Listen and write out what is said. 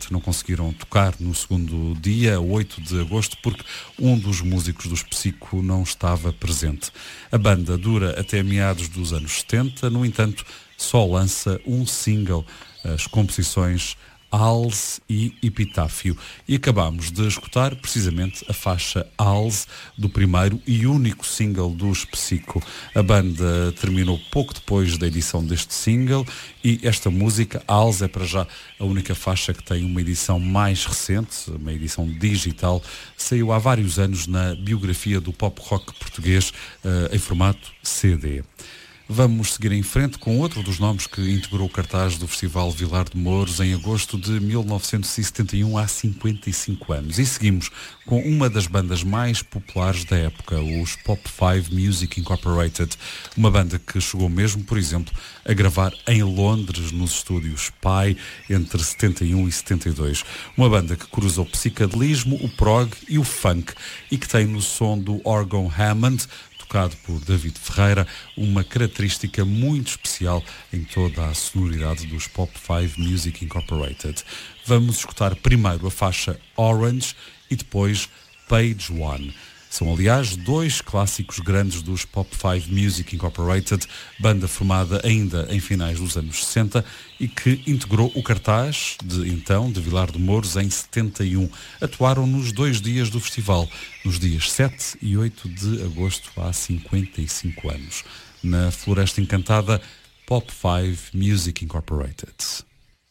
infelizmente não conseguiram tocar no segundo dia, 8 de agosto, porque um dos músicos dos Psico não estava presente. A banda dura até meados dos anos 70, no entanto, só lança um single, as composições Alze e Epitáfio. E acabámos de escutar precisamente a faixa Alze do primeiro e único single dos Psico. A banda terminou pouco depois da edição deste single e esta música, Alze, é para já a única faixa que tem uma edição mais recente, uma edição digital. Saiu há vários anos na biografia do pop rock português em formato CD. Vamos seguir em frente com outro dos nomes que integrou o cartaz do Festival Vilar de Mouros em agosto de 1971, há 55 anos. E seguimos com uma das bandas mais populares da época, os Pop 5 Music Incorporated, uma banda que chegou mesmo, por exemplo, a gravar em Londres, nos estúdios Pi, entre 71 e 72. Uma banda que cruza o psicadelismo, o prog e o funk e que tem no som do órgão Hammond, tocado por David Ferreira, uma característica muito especial em toda a sonoridade dos Pop 5 Music Incorporated. Vamos escutar primeiro a faixa Orange e depois Page One. São, aliás, dois clássicos grandes dos Pop 5 Music Incorporated, banda formada ainda em finais dos anos 60 e que integrou o cartaz de Vilar de Mouros em 71. Atuaram nos 2 dias do festival, nos dias 7 e 8 de agosto, há 55 anos. Na Floresta Encantada, Pop 5 Music Incorporated.